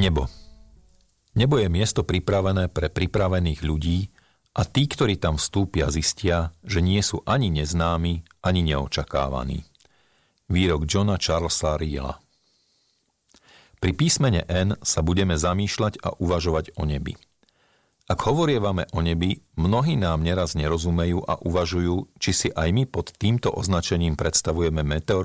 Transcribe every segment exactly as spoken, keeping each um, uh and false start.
Nebo. Nebo je miesto pripravené pre pripravených ľudí a tí, ktorí tam vstúpia, zistia, že nie sú ani neznámi, ani neočakávaní. Výrok Johna Charlesa Riela. Pri písmene N sa budeme zamýšľať a uvažovať o nebi. Ak hovorievame o nebi, mnohí nám neraz nerozumejú a uvažujú, či si aj my pod týmto označením predstavujeme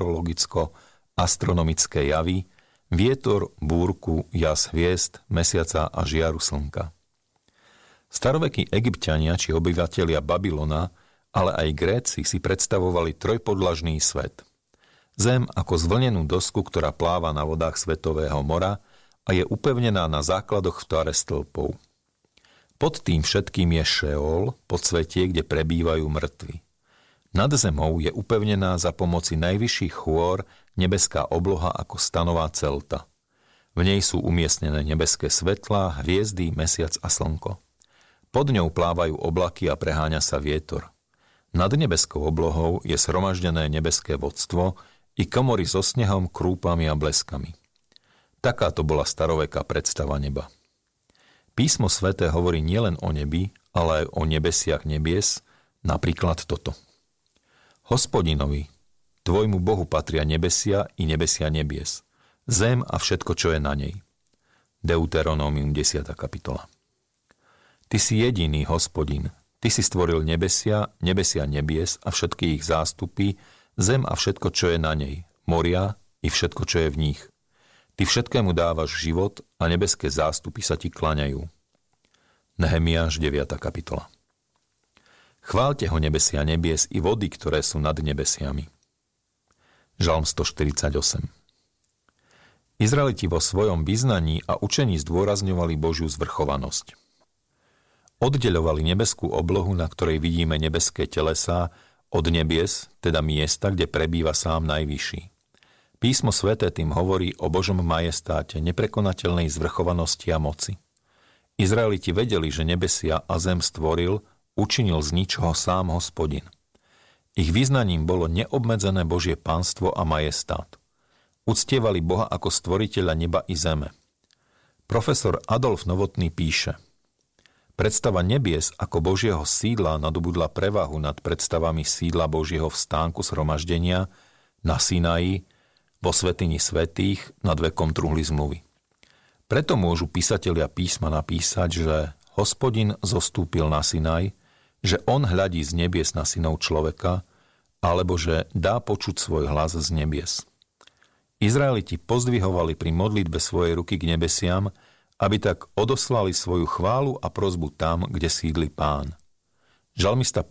meteorologicko-astronomické javy, vietor, búrku, jas hviezd, mesiaca a žiaru slnka. Starovekí Egypťania či obyvatelia Babylona, ale aj Gréci si predstavovali trojpodlažný svet. Zem ako zvlnenú dosku, ktorá pláva na vodách Svetového mora a je upevnená na základoch v tvare stĺpov. Pod tým všetkým je Šeol, podsvetie, kde prebývajú mŕtvi. Nad zemou je upevnená za pomoci najvyšších chôr nebeská obloha ako stanová celta. V nej sú umiestnené nebeské svetlá, hviezdy, mesiac a slnko. Pod ňou plávajú oblaky a preháňa sa vietor. Nad nebeskou oblohou je shromaždené nebeské vodstvo i komory so snehom, krúpami a bleskami. Takáto bola staroveká predstava neba. Písmo sväté hovorí nielen o nebi, ale aj o nebesiach nebies, napríklad toto. Hospodinovi, tvojmu Bohu patria nebesia i nebesia nebies, zem a všetko, čo je na nej. Deuteronomium desiata kapitola. Ty si jediný Hospodin, ty si stvoril nebesia, nebesia nebies a všetky ich zástupy, zem a všetko, čo je na nej, moria i všetko, čo je v nich. Ty všetkému dávaš život a nebeské zástupy sa ti klaňajú. Nehemiáš deviata kapitola. Chváľte ho nebesia nebies i vody, ktoré sú nad nebesiami. Žalm stoštyridsaťosem. Izraeliti vo svojom vyznaní a učení zdôrazňovali Božiu zvrchovanosť. Oddeľovali nebeskú oblohu, na ktorej vidíme nebeské telesá, od nebies, teda miesta, kde prebýva sám Najvyšší. Písmo sväté tým hovorí o Božom majestáte, neprekonateľnej zvrchovanosti a moci. Izraeliti vedeli, že nebesia a zem stvoril, učinil z ničoho sám Hospodin. Ich vyznaním bolo neobmedzené Božie pánstvo a majestát. Uctievali Boha ako stvoriteľa neba i zeme. Profesor Adolf Novotný píše: Predstava nebies ako Božieho sídla nadobudla prevahu nad predstavami sídla Božieho v stánku zhromaždenia na Sinaji, vo svätyni svätých nad vekom truhly zmluvy. Preto môžu písatelia písma napísať, že Hospodin zostúpil na Sinaj, že on hľadí z nebies na synov človeka, alebo že dá počuť svoj hlas z nebies. Izraeliti pozdvihovali pri modlitbe svojej ruky k nebesiam, aby tak odoslali svoju chválu a prosbu tam, kde sídli Pán. Žalmista